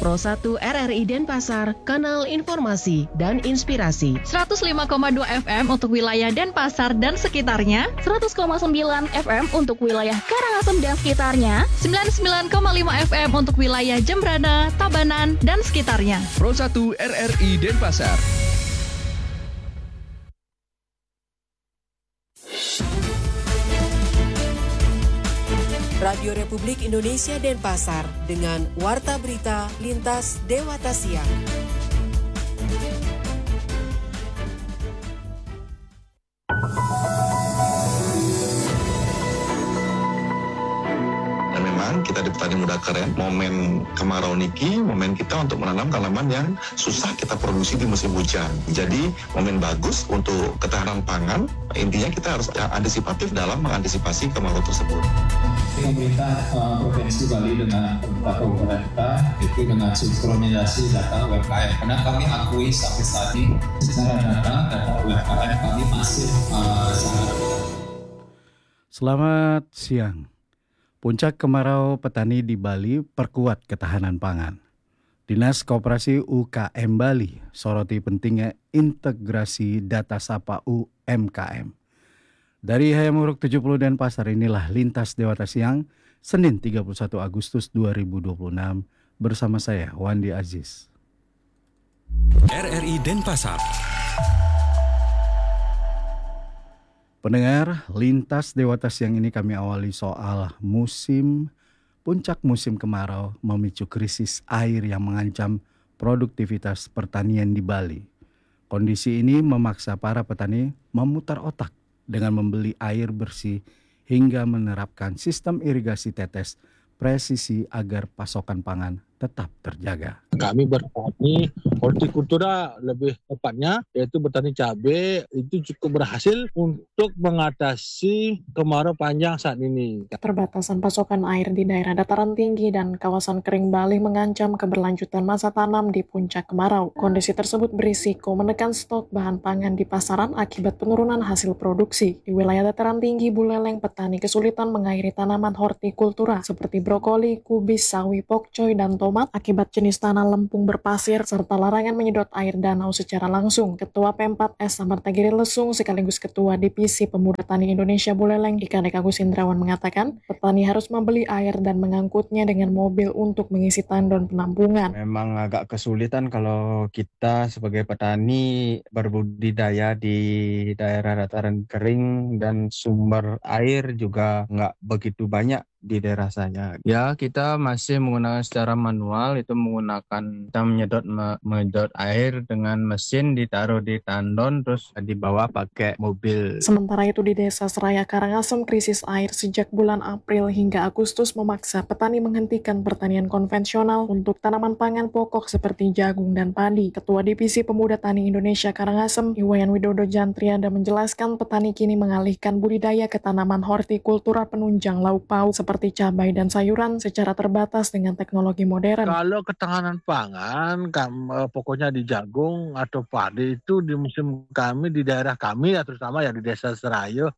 Pro 1 RRI Denpasar, kanal informasi dan inspirasi. 105,2 FM untuk wilayah Denpasar dan sekitarnya, 100,9 FM untuk wilayah Karangasem dan sekitarnya, 99,5 FM untuk wilayah Jembrana, Tabanan, dan sekitarnya. Pro 1 RRI Denpasar. Radio Republik Indonesia Denpasar dengan Warta Berita Lintas Dewata Siang. Dan memang kita di petani muda keren, momen kemarau niki, momen kita untuk menanam tanaman yang susah kita produksi di musim hujan. Jadi momen bagus untuk ketahanan pangan, intinya kita harus antisipatif dalam mengantisipasi kemarau tersebut. Pemerintah Provinsi Bali dengan pemerintah kabupaten kita itu dengan sinkronisasi data UMKM. Karena kami akui sampai saat ini secara data UMKM kami masih sangat. Selamat siang. Puncak kemarau petani di Bali perkuat ketahanan pangan. Dinas Koperasi UKM Bali soroti pentingnya integrasi data sapa UMKM. Dari Hayamuruk 70 Denpasar inilah Lintas Dewata Siang, Senin 31 Agustus 2026 bersama saya Wandi Aziz. RRI Denpasar. Pendengar, Lintas Dewata Siang ini kami awali soal puncak musim kemarau memicu krisis air yang mengancam produktivitas pertanian di Bali. Kondisi ini memaksa para petani memutar otak dengan membeli air bersih hingga menerapkan sistem irigasi tetes presisi agar pasokan pangan tetap terjaga. Kami bertani hortikultura lebih tepatnya yaitu bertani cabai itu cukup berhasil untuk mengatasi kemarau panjang saat ini. Keterbatasan pasokan air di daerah dataran tinggi dan kawasan kering Bali mengancam keberlanjutan masa tanam di puncak kemarau. Kondisi tersebut berisiko menekan stok bahan pangan di pasaran akibat penurunan hasil produksi. Di wilayah dataran tinggi Buleleng, petani kesulitan mengairi tanaman hortikultura seperti brokoli, kubis, sawi, pokcoy, dan tomat akibat jenis tanah lempung berpasir serta larangan menyedot air danau secara langsung. Ketua P4S Samartagiri Lesung sekaligus Ketua Divisi Pemuda Tani Indonesia Buleleng Ika Agus Indrawan mengatakan petani harus membeli air dan mengangkutnya dengan mobil untuk mengisi tandon penampungan. Memang agak kesulitan kalau kita sebagai petani berbudidaya di daerah dataran kering dan sumber air juga nggak begitu banyak di daerah saya. Ya, kita masih menggunakan secara manual, itu menggunakan kita menyedot air dengan mesin ditaruh di tandon terus dibawa pakai mobil. Sementara itu di Desa Seraya Karangasem, krisis air sejak bulan April hingga Agustus memaksa petani menghentikan pertanian konvensional untuk tanaman pangan pokok seperti jagung dan padi. Ketua Divisi Pemuda Tani Indonesia Karangasem, Iwayan Widodo Jantriada menjelaskan petani kini mengalihkan budidaya ke tanaman hortikultura penunjang lauk pauk seperti cabai dan sayuran secara terbatas dengan teknologi modern. Kalau ketahanan pangan, pokoknya di jagung atau padi itu di musim kami, di daerah kami, ya terutama ya di Desa Seraya,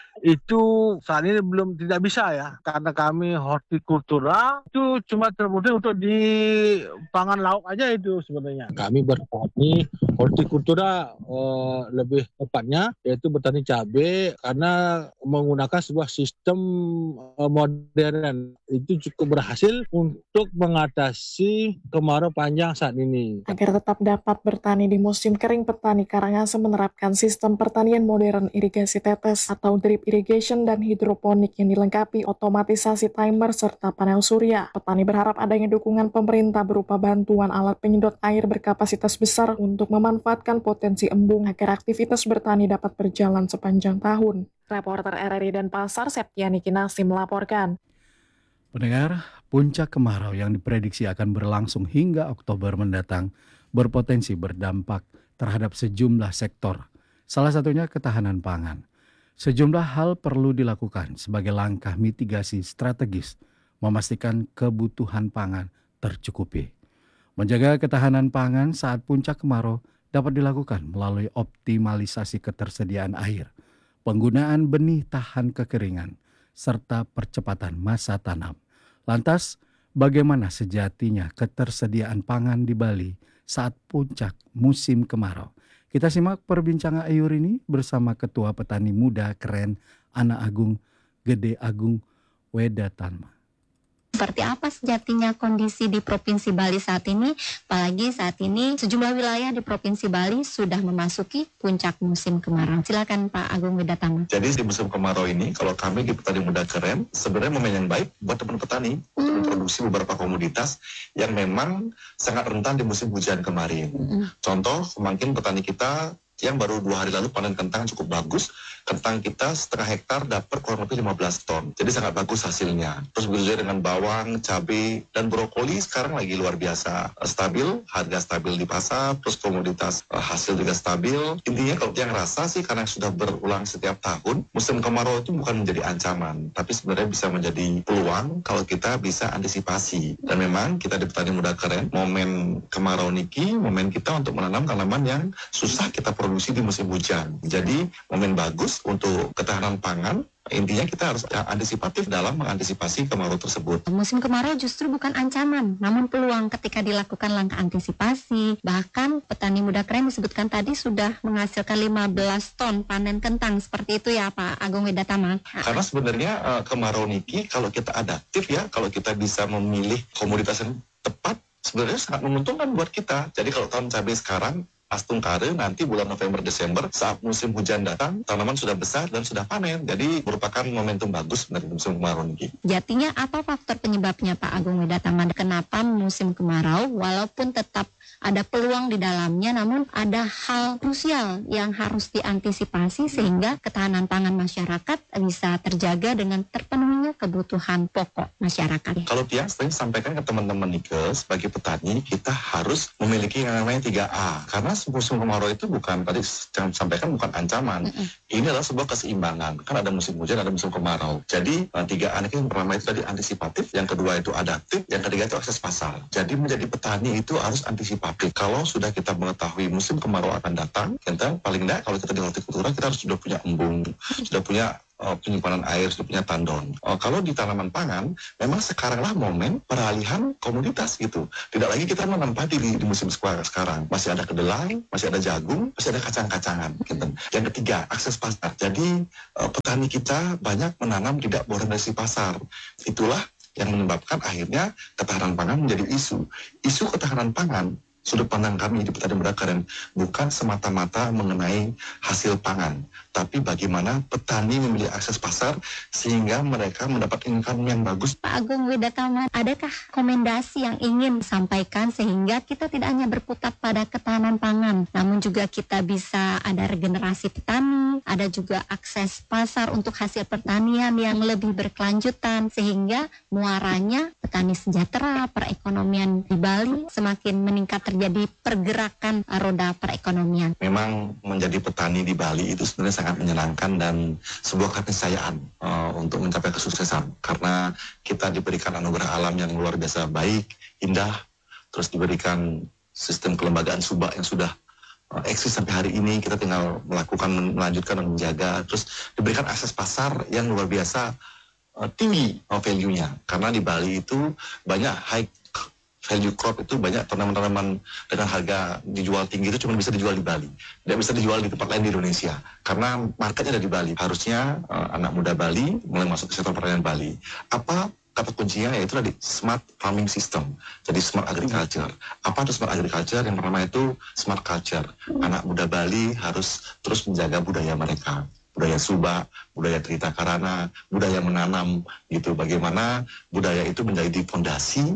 itu saat ini belum tidak bisa ya, karena kami hortikultura itu cuma terbukti untuk di pangan lauk aja itu sebenarnya. Kami bertani hortikultura lebih tepatnya yaitu bertani cabai karena menggunakan sebuah sistem modern itu cukup berhasil untuk mengatasi kemarau panjang saat ini. Agar tetap dapat bertani di musim kering, petani Karangasem menerapkan sistem pertanian modern irigasi tetes atau drip irrigation dan hidroponik yang dilengkapi otomatisasi timer serta panel surya. Petani berharap adanya dukungan pemerintah berupa bantuan alat penyedot air berkapasitas besar untuk memanfaatkan potensi embung agar aktivitas bertani dapat berjalan sepanjang tahun. Reporter RRI Denpasar, Septiani Kinasi melaporkan. Pendengar, puncak kemarau yang diprediksi akan berlangsung hingga Oktober mendatang berpotensi berdampak terhadap sejumlah sektor, salah satunya ketahanan pangan. Sejumlah hal perlu dilakukan sebagai langkah mitigasi strategis memastikan kebutuhan pangan tercukupi. Menjaga ketahanan pangan saat puncak kemarau dapat dilakukan melalui optimalisasi ketersediaan air, penggunaan benih tahan kekeringan, serta percepatan masa tanam. Lantas, bagaimana sejatinya ketersediaan pangan di Bali saat puncak musim kemarau. Kita simak perbincangan Ayur ini bersama Ketua Petani Muda Keren Anak Agung Gede Agung Wedatama. Seperti apa sejatinya kondisi di Provinsi Bali saat ini? Apalagi saat ini sejumlah wilayah di Provinsi Bali sudah memasuki puncak musim kemarau. Silakan Pak Agung Wedatama. Jadi di musim kemarau ini, kalau kami di Petani Muda Keren, sebenarnya momen yang baik buat teman petani untuk memproduksi beberapa komoditas yang memang sangat rentan di musim hujan kemarin. Contoh, mungkin petani kita yang baru 2 hari lalu panen kentang cukup bagus. Kentang kita setengah hektar dapat kurang lebih 15 ton. Jadi sangat bagus hasilnya. Terus begitu juga dengan bawang, cabai, dan brokoli sekarang lagi luar biasa stabil. Harga stabil di pasar, terus komoditas hasil juga stabil. Intinya kalau yang rasa sih karena sudah berulang setiap tahun, musim kemarau itu bukan menjadi ancaman. Tapi sebenarnya bisa menjadi peluang kalau kita bisa antisipasi. Dan memang kita di Petani Muda Keren, momen kemarau niki, momen kita untuk menanam tanaman yang susah kita produksi di musim hujan. Jadi momen bagus untuk ketahanan pangan. Intinya kita harus antisipatif dalam mengantisipasi kemarau tersebut. Musim kemarau justru bukan ancaman, namun peluang ketika dilakukan langkah antisipasi. Bahkan Petani Muda Keren disebutkan tadi sudah menghasilkan 15 ton panen kentang. Seperti itu ya Pak Agung Wedatama. Karena sebenarnya kemarau niki kalau kita adaptif ya, kalau kita bisa memilih komoditas yang tepat, sebenarnya sangat menguntungkan buat kita. Jadi kalau tahun cabai sekarang, pastung kare nanti bulan November Desember saat musim hujan datang tanaman sudah besar dan sudah panen, jadi merupakan momentum bagus dari musim kemarau ini. Jatinya apa faktor penyebabnya Pak Agung Wedatama? Kenapa musim kemarau walaupun tetap ada peluang di dalamnya, namun ada hal krusial yang harus diantisipasi sehingga ketahanan pangan masyarakat bisa terjaga dengan terpenuhinya kebutuhan pokok masyarakat. Kalau Tiang sering sampaikan ke teman-teman Nike, sebagai petani kita harus memiliki yang namanya 3A. Karena musim kemarau itu bukan, tadi yang sampaikan bukan ancaman. Ini adalah sebuah keseimbangan. Kan ada musim hujan, ada musim kemarau. Jadi 3A ini yang pertama itu tadi antisipatif, yang kedua itu adaptif, yang ketiga itu akses pasar. Jadi menjadi petani itu harus antisipatif. Kalau sudah kita mengetahui musim kemarau akan datang, kita paling tidak kalau kita di hortikultura kita harus sudah punya embung, sudah punya penyimpanan air, sudah punya tandon. Kalau di tanaman pangan, memang sekaranglah momen peralihan komoditas gitu. Tidak lagi kita menanam padi di musim sekarang. Masih ada kedelai, masih ada jagung, masih ada kacang-kacangan. Gitu. Yang ketiga, akses pasar. Jadi petani kita banyak menanam tidak berorientasi pasar. Itulah yang menyebabkan akhirnya ketahanan pangan menjadi isu. Isu ketahanan pangan, sudut pandang kami di Petani Muda Keren bukan semata-mata mengenai hasil pangan, tapi bagaimana petani memiliki akses pasar sehingga mereka mendapat income yang bagus. Pak Agung Wedatama, adakah rekomendasi yang ingin disampaikan sehingga kita tidak hanya berkutat pada ketahanan pangan, namun juga kita bisa ada regenerasi petani, ada juga akses pasar untuk hasil pertanian yang lebih berkelanjutan sehingga muaranya petani sejahtera, perekonomian di Bali semakin meningkat, terjadi pergerakan roda perekonomian. Memang menjadi petani di Bali itu sebenarnya sangat menyenangkan dan sebuah keniscayaan untuk mencapai kesuksesan. Karena kita diberikan anugerah alam yang luar biasa baik, indah, terus diberikan sistem kelembagaan subak yang sudah eksis sampai hari ini. Kita tinggal melanjutkan dan menjaga. Terus diberikan akses pasar yang luar biasa tinggi value-nya. Karena di Bali itu banyak high value crop, itu banyak tanaman-tanaman dengan harga dijual tinggi itu cuma bisa dijual di Bali. Tidak bisa dijual di tempat lain di Indonesia. Karena marketnya ada di Bali. Harusnya anak muda Bali mulai masuk ke sektor pertanian Bali. Apa kata kuncinya? Yaitu tadi smart farming system. Jadi smart agriculture. Apa itu smart agriculture? Yang pertama itu smart culture. Anak muda Bali harus terus menjaga budaya mereka. Budaya Subak, budaya Trita Karana, budaya menanam gitu. Bagaimana budaya itu menjadi fondasi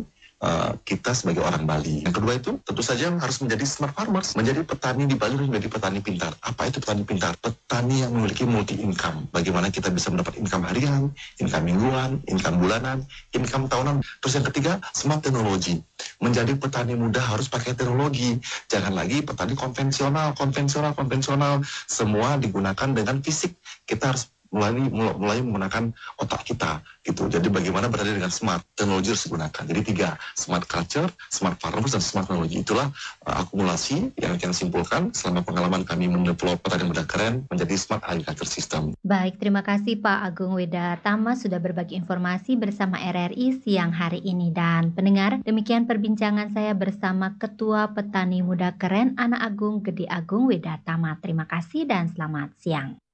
kita sebagai orang Bali. Yang kedua itu tentu saja harus menjadi smart farmers, menjadi petani di Bali, menjadi petani pintar. Apa itu petani pintar? Petani yang memiliki multi income. Bagaimana kita bisa mendapat income harian, income mingguan, income bulanan, income tahunan. Terus yang ketiga, smart teknologi. Menjadi petani muda harus pakai teknologi. Jangan lagi petani konvensional. Semua digunakan dengan fisik. Kita harus mulai menggunakan otak kita gitu. Jadi bagaimana berada dengan smart teknologi harus digunakan. Jadi 3, smart culture, smart farmers, dan smart teknologi. Itulah akumulasi yang kita simpulkan selama pengalaman kami mendevelop petani muda keren menjadi smart agriculture system. Baik, terima kasih Pak Agung Wedatama sudah berbagi informasi bersama RRI siang hari ini. Dan pendengar, demikian perbincangan saya bersama Ketua Petani Muda Keren Anak Agung Gede Agung Wedatama. Terima kasih dan selamat siang.